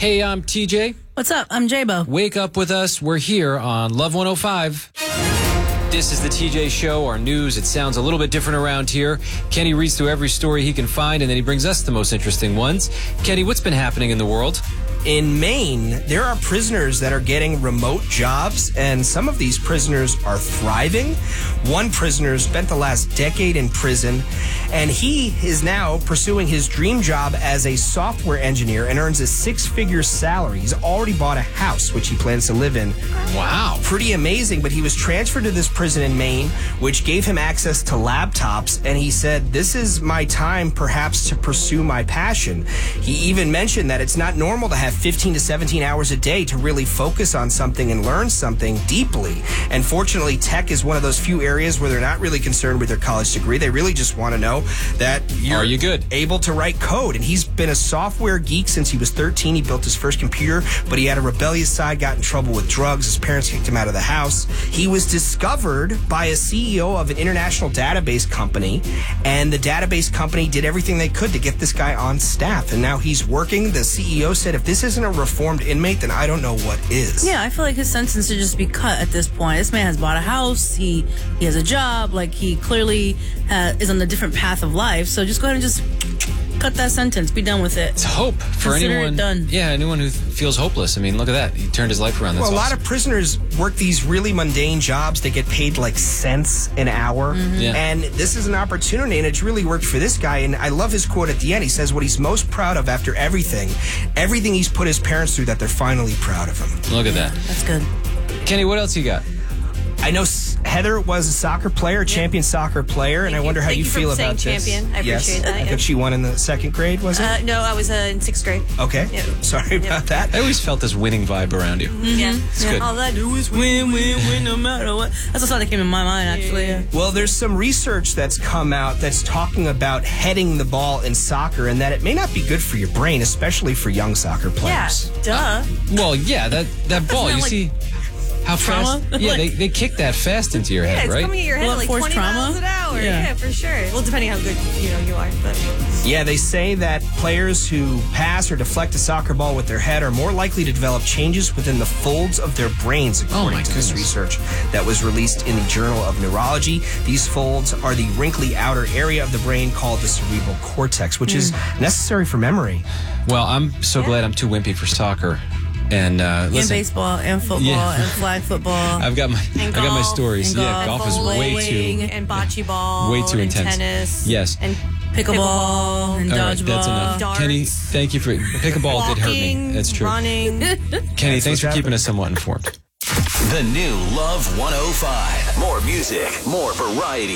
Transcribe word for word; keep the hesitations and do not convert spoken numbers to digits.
Hey, I'm T J. What's up? I'm J-Bo. Wake up with us. We're here on Love one oh five. This is the T J Show, our news. It sounds a little bit different around here. Kenny reads through every story he can find, and then he brings us the most interesting ones. Kenny, what's been happening in the world? In Maine, there are prisoners that are getting remote jobs, and some of these prisoners are thriving. One prisoner spent the last decade in prison, and he is now pursuing his dream job as a software engineer and earns a six-figure salary. He's already bought a house, which he plans to live in. Wow. Pretty amazing, but he was transferred to this prison in Maine, which gave him access to laptops, and he said, this is my time perhaps to pursue my passion. He even mentioned that it's not normal to have fifteen to seventeen hours a day to really focus on something and learn something deeply. And fortunately, tech is one of those few areas where they're not really concerned with their college degree. They really just want to know that you're Are you good? able to write code. And he's been a software geek since he was thirteen. He built his first computer, but he had a rebellious side, got in trouble with drugs. His parents kicked him out of the house. He was discovered by a C E O of an international database company, and the database company did everything they could to get this guy on staff. And now he's working. The C E O said, if this isn't a reformed inmate, then I don't know what is. Yeah, I feel like his sentence should just be cut at this point. This man has bought a house. He he has a job. Like, he clearly uh, is on a different path of life. So just go ahead and just cut that sentence. Be done with it. It's hope for Consider anyone. it done. Yeah, anyone who feels hopeless. I mean, look at that. He turned his life around. That's Well, a lot awesome. of prisoners work these really mundane jobs. They get paid like cents an hour. Mm-hmm. Yeah. And this is an opportunity, and it's really worked for this guy. And I love his quote at the end. He says what he's most proud of after everything, everything he's put his parents through, that they're finally proud of him. Look at that. That's good. Kenny, what else you got? I know S- Heather was a soccer player, a champion soccer player, and I Thank you. wonder how Thank you you for feel saying about this. champion. I Yes. appreciate that, I yeah. think she won in the second grade, was it? Uh, no, I was uh, in sixth grade. okay. yeah. Sorry about that. I always felt this winning vibe around you. Yeah. It's good. All I do is Win, win, win, no matter what. That's the song that came in my mind, actually. Yeah. Well, there's some research that's come out that's talking about heading the ball in soccer, and that it may not be good for your brain, especially for young soccer Yeah, players. duh. Well, yeah, that, that ball, Isn't you that see how trauma? fast... Yeah, Like- they, they kick that fast into your Yeah, head, it's right? coming at your head Blunt at like force twenty trauma? miles an hour. Yeah. Yeah. for sure. Well, depending how good you know you are, but Yeah, they say that players who pass or deflect a soccer ball with their head are more likely to develop changes within the folds of their brains, according my to this goodness. research that was released in the Journal of Neurology. These folds are the wrinkly outer area of the brain called the cerebral cortex, which is necessary for memory. Well, I'm so glad I'm too wimpy for soccer. And uh, And listen, baseball, and football, Yeah. and flag football. I've got my And I got my golf, stories. and Yeah, golf, golf is way bowling too and bocce ball, way too and intense. tennis, Yes. and Pickleball, and All right, dodgeball. that's enough. Darts. Kenny, thank you for pickleball walking, did hurt me. That's true. running. Kenny, thanks for what's keeping us somewhat informed. The new Love one oh five. More music, more variety.